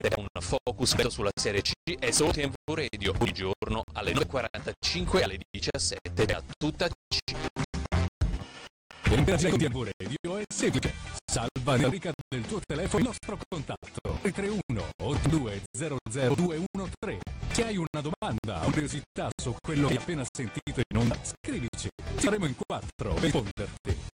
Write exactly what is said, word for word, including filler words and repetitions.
è un focus sulla Serie C e solo Tempo Radio ogni giorno alle nove e quarantacinque alle diciassette a tutta C. Per interagire con Tempo Radio è semplice. Salva nella rubrica del tuo telefono il nostro contatto tre uno otto due zero zero due uno tre. Se hai una domanda o curiosità su quello che hai appena sentito in onda, scrivici. Saremo in quattro per risponderti.